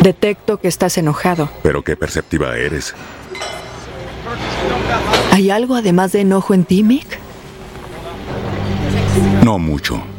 Detecto que estás enojado. Pero qué perceptiva eres. ¿Hay algo además de enojo en ti, Mick? No mucho.